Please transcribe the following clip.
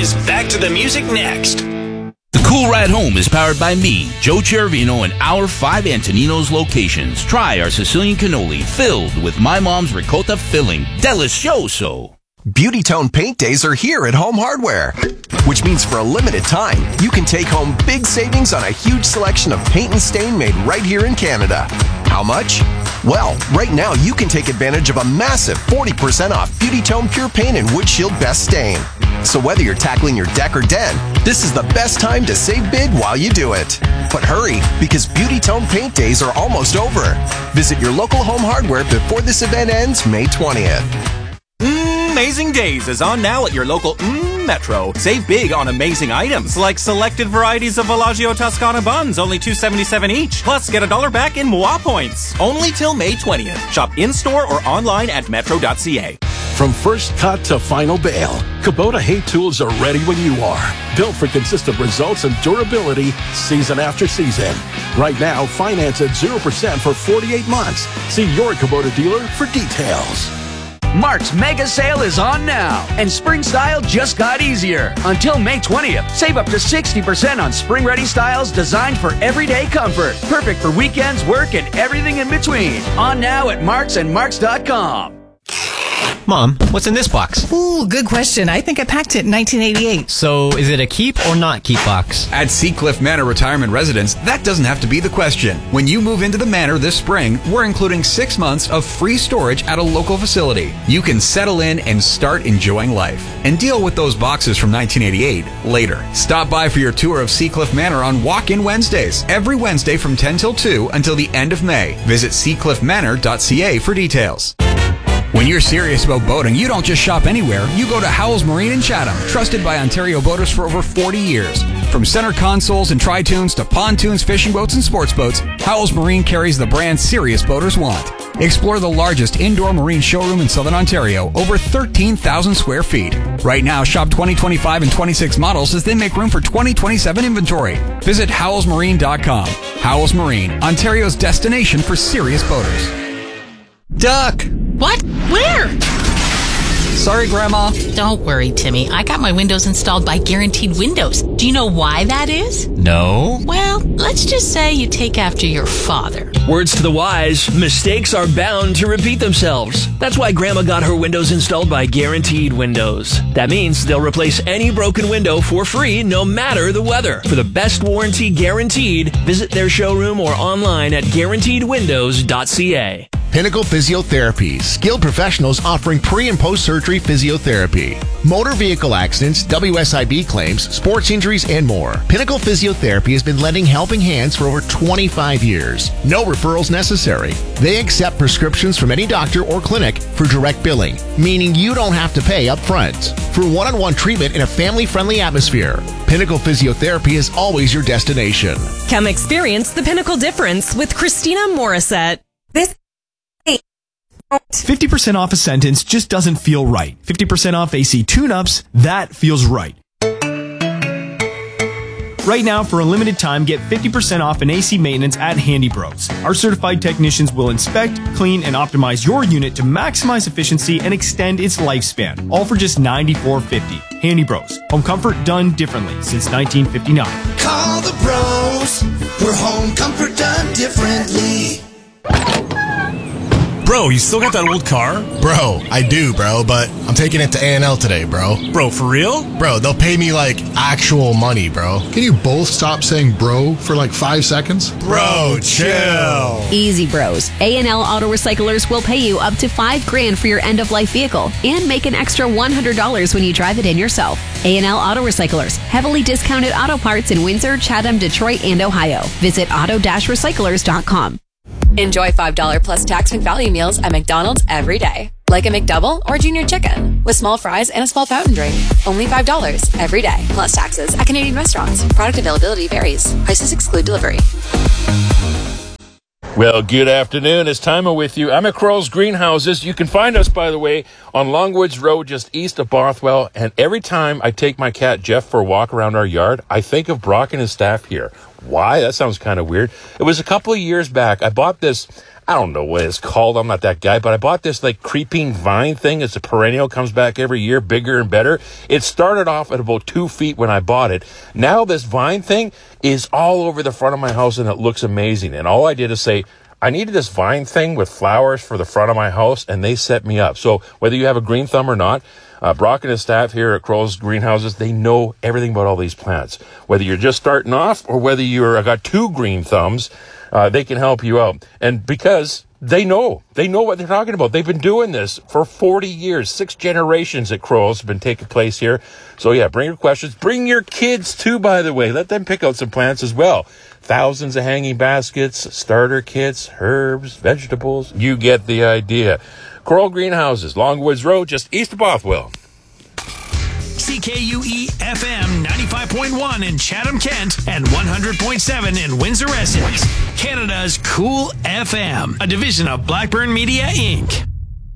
is back to the music next. The Cool Ride Home is powered by me, Joe Chervino, and our 5 Antonino's locations. Try our Sicilian cannoli filled with my mom's ricotta filling. Delicioso. Beauty Tone Paint Days are here at Home Hardware, which means for a limited time, you can take home big savings on a huge selection of paint and stain made right here in Canada. How much? Well, right now you can take advantage of a massive 40% off Beauty Tone Pure Paint and Wood Shield Best Stain. So whether you're tackling your deck or den, this is the best time to save big while you do it. But hurry, because Beauty Tone Paint Days are almost over. Visit your local Home Hardware before this event ends May 20th. Amazing Days is on now at your local Metro. Save big on amazing items like selected varieties of Villaggio Toscana buns, only $2.77 each. Plus, get $1 back in MOA points. Only till May 20th. Shop in-store or online at metro.ca. From first cut to final bale, Kubota hay tools are ready when you are. Built for consistent results and durability season after season. Right now, finance at 0% for 48 months. See your Kubota dealer for details. Mark's Mega Sale is on now, and spring style just got easier. Until May 20th, save up to 60% on spring-ready styles designed for everyday comfort. Perfect for weekends, work, and everything in between. On now at Marks and Marks.com. Mom, what's in this box? Ooh, good question. I think I packed it in 1988. So, is it a keep or not keep box? At Seacliff Manor Retirement Residence, that doesn't have to be the question. When you move into the manor this spring, we're including 6 months of free storage at a local facility. You can settle in and start enjoying life. And deal with those boxes from 1988 later. Stop by for your tour of Seacliff Manor on Walk-In Wednesdays, every Wednesday from 10 till 2 until the end of May. Visit seacliffmanor.ca for details. When you're serious about boating, you don't just shop anywhere. You go to Howells Marine in Chatham, trusted by Ontario boaters for over 40 years. From center consoles and tri-tunes to pontoons, fishing boats, and sports boats, Howells Marine carries the brand serious boaters want. Explore the largest indoor marine showroom in Southern Ontario, over 13,000 square feet. Right now, shop 2025 and 26 models as they make room for 2027 inventory. Visit howellsmarine.com. Howells Marine, Ontario's destination for serious boaters. Duck! What? Where? Sorry, Grandma. Don't worry, Timmy. I got my windows installed by Guaranteed Windows. Do you know why that is? No. Well, let's just say you take after your father. Words to the wise, mistakes are bound to repeat themselves. That's why Grandma got her windows installed by Guaranteed Windows. That means they'll replace any broken window for free, no matter the weather. For the best warranty guaranteed, visit their showroom or online at guaranteedwindows.ca. Pinnacle Physiotherapy, skilled professionals offering pre- and post-surgery physiotherapy. Motor vehicle accidents, WSIB claims, sports injuries, and more. Pinnacle Physiotherapy has been lending helping hands for over 25 years. No referrals necessary. They accept prescriptions from any doctor or clinic for direct billing, meaning you don't have to pay up front. For one-on-one treatment in a family-friendly atmosphere, Pinnacle Physiotherapy is always your destination. Come experience the Pinnacle difference with Christina Morissette. 50% off a sentence just doesn't feel right. 50% off AC tune-ups, that feels right. Right now, for a limited time, get 50% off an AC maintenance at Handy Bros. Our certified technicians will inspect, clean, and optimize your unit to maximize efficiency and extend its lifespan, all for just $94.50. Handy Bros. Home comfort done differently since 1959. Call the bros for home comfort done differently. Bro, you still got that old car? Bro, I do, bro, but I'm taking it to A&L today, bro. Bro, for real? Bro, they'll pay me, like, actual money, bro. Can you both stop saying bro for like 5 seconds? Bro, chill. Easy, bros. A&L Auto Recyclers will pay you up to $5,000 for your end-of-life vehicle and make an extra $100 when you drive it in yourself. A&L Auto Recyclers, heavily discounted auto parts in Windsor, Chatham, Detroit, and Ohio. Visit auto-recyclers.com. Enjoy $5 plus tax and value meals at McDonald's every day. Like a McDouble or Junior Chicken with small fries and a small fountain drink. Only $5 every day plus taxes at Canadian restaurants. Product availability varies. Prices exclude delivery. Well, good afternoon. It's Time with you. I'm at Crowell's Greenhouses. You can find us, by the way, on Longwoods Road, just east of Bothwell. And every time I take my cat Jeff for a walk around our yard, I think of Brock and his staff here. Why? That sounds kind of weird. It was a couple of years back. I bought this I don't know what it's called. I'm not that guy, but I bought this like creeping vine thing. It's a perennial, comes back every year, bigger and better. It started off at about 2 feet when I bought it. Now this vine thing is all over the front of my house and it looks amazing. And all I did is say, I needed this vine thing with flowers for the front of my house, and they set me up. So whether you have a green thumb or not, Brock and his staff here at Crow's Greenhouses, they know everything about all these plants. Whether you're just starting off or whether you're got 2 green thumbs, they can help you out. And because they know what they're talking about. They've been doing this for 40 years. 6 generations at Crow's have been taking place here. So yeah, bring your questions. Bring your kids too, by the way. Let them pick out some plants as well. Thousands of hanging baskets, starter kits, herbs, vegetables. You get the idea. Crow's Greenhouses, Longwoods Road, just east of Bothwell. CKUE FM 95.1 in Chatham, Kent, and 100.7 in Windsor, Essex. Canada's Cool FM, a division of Blackburn Media, Inc.